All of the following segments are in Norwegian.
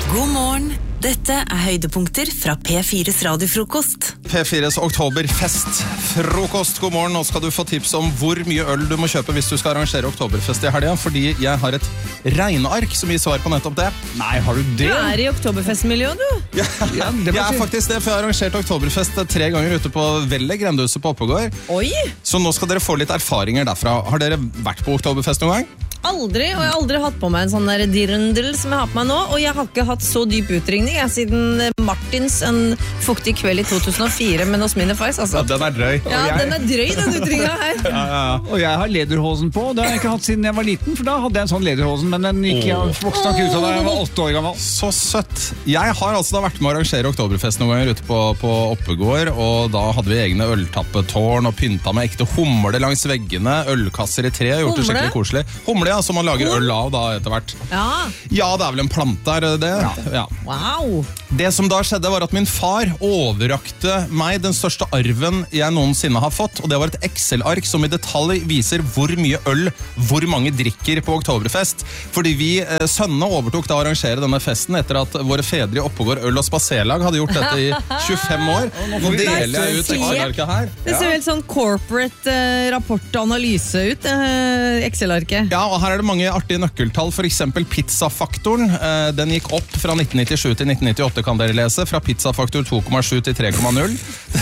God morgen, dette høydepunkter fra P4's radiofrokost. P4's oktoberfest-frokost. God morgen, nå skal du få tips om hvor mye øl du må kjøpe hvis du skal arrangere oktoberfest i helgen, fordi jeg har et regneark som gir svar på nettopp det. Nei, har du det? Du er i oktoberfestmiljøet, du. Ja, jeg er faktisk det, for jeg har arrangert oktoberfest 3 ganger ute på Velle, Grendehuset på Oppegård. Oi! Så nå skal dere få litt erfaringer derfra. Har dere vært på oktoberfest noen gang? Aldri, og jeg har aldri hatt på meg en sånn der dirndl som jeg har på meg nå, og jeg har ikke hatt så dyp utringning siden Martins en fuktig kveld i 2004 med noe sminnefeis, altså. Ja, den er drøy. Ja, den er drøy, den utringningen her. Og jeg har lederhosen på, det har jeg ikke hatt siden jeg var liten, for da hadde jeg en sånn lederhosen, men den gikk jeg vokste ikke ut av da jeg var 8 år gammel. Så søtt. Jeg har altså da vært med å arrangere oktoberfest noen ganger ute på Oppegård, og da hadde vi egne øltappetårn og pynta med ekte humle langs veggene, ølkasser i tre, gjort det skikkelig koselig. Humle, ja, som man lager øl av da etter hvert. Ja, det er vel en plante, er det? Ja. wow. Det som da skjedde var at min far overrakte meg den største arven jeg noensinne har fått, og det var et Excel-ark som i detalj viser hvor mye øl, hvor mange drikker på oktoberfest. Fordi vi sønnene overtok da å arrangere denne festen etter at våre fedre i Oppegård øl- og spaserlag hadde gjort dette i 25 år. Nå deler jeg ut Excel-arket her. Det ser helt sånn corporate rapport og analyse ut, Excel-arket. Ja, og her er det mange artige nøkkeltall, for eksempel pizzafaktoren. Den gikk opp fra 1997 til 1998, kan dere lese, fra pizzafaktor 2,7 til 3,0.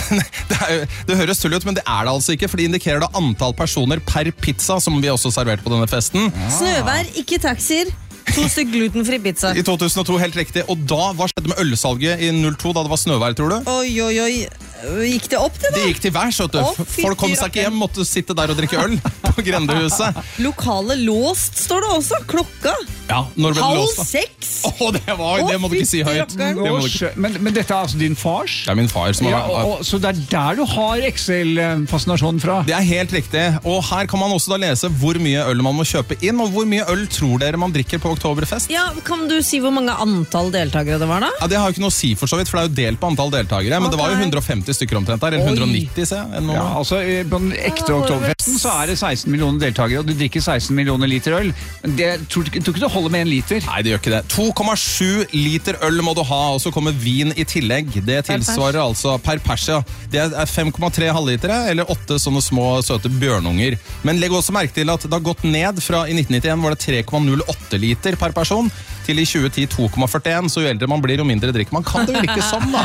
Det høres tull ut, men det er det altså ikke, for det indikerer da antall personer per pizza, som vi også serverte på denne festen. Snøvær, ikke taxier. 2 stykk glutenfri pizza. I 2002, helt riktig. Og da, hva skjedde med ølsalget i 02 da det var snøvær, tror du? Oi. Gikk det opp det da? Det gikk til værs, vet du. Folk kom seg ikke hjem, måtte sitte der og drikke øl på Grendehuset. Lokale låst, står det også. Klokka. Ja, når ble det låst da? 5:30. Det må du ikke si høyt. Men dette er altså din fars? Det er min far som har... Så det er der du har Excel-fascinasjonen fra? Det er helt riktig. Og her kan man også da lese hvor mye øl man må kjøpe inn, og hvor mye øl tror dere man drikker på oktoberfest? Ja, kan du si hvor mange antall deltakere det var da? Ja, det har jo ikke noe å si for så vidt, for det er jo delt på antall deltakere, men det var jo 150 stykker omtrent der, eller 190, ser jeg. Ja, altså på den ekte oktoberfesten så er det 16 millioner deltakere, og du drikker 16 millioner liter øl. Men det tror ikke det holder med 1 liter. Nei, det gjør ikke det. 2,7 liter øl må du ha, og så kommer vin i tillegg. Det tilsvarer altså per pers, ja. Det er 5,3 halvlitere, eller 8 sånne små søte bjørnunger. Men legg også merke til at det har gått ned fra i 1991 var det 3,08 liter per person, til i 2010 2,41, så jo eldre man blir, jo mindre drikker man. Kan det virke sånn, da?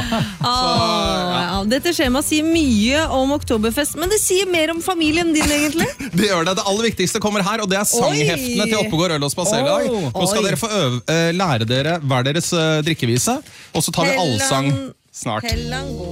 Dette skjemaet sier mye om oktoberfest, men det sier mer om familien din, egentlig. Det gjør det. Det aller viktigste kommer her, og det er sangheftene til Oppegård øl- og spaserlag. Nå skal dere få lære dere hver deres drikkevise, og så tar vi allsang snart.